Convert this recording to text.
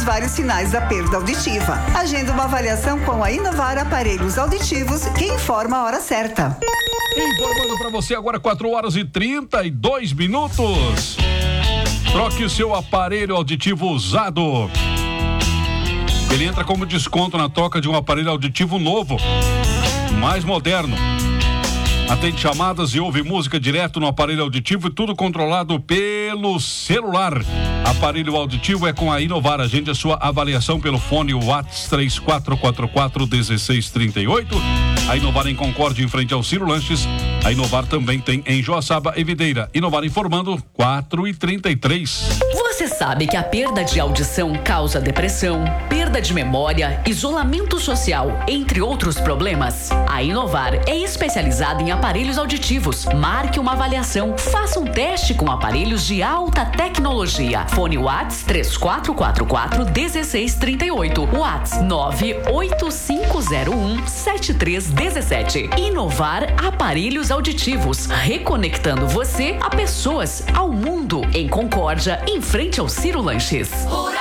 vários sinais da perda auditiva. Agenda uma avaliação com a Inovar Aparelhos Auditivos, que informa a hora certa. Informando para você agora 4h32. Troque o seu aparelho auditivo usado. Ele entra como desconto na troca de um aparelho auditivo novo, mais moderno. Atende chamadas e ouve música direto no aparelho auditivo e tudo controlado pelo celular. Aparelho auditivo é com a Inovar. Agende a sua avaliação pelo fone WhatsApp 3444-1638. A Inovar em Concórdia, em frente ao Ciro Lanches. A Inovar também tem em Joaçaba e Videira. Inovar informando 4h33. Você sabe que a perda de audição causa depressão, perda de memória, isolamento social, entre outros problemas? A Inovar é especializada em aparelhos auditivos. Marque uma avaliação. Faça um teste com aparelhos de alta tecnologia. Fone WhatsApp 3444-1638. WhatsApp 98501-7317. Inovar Aparelhos Auditivos. Reconectando você a pessoas, ao mundo. Em Concórdia, em frente ao Ciro Lanches.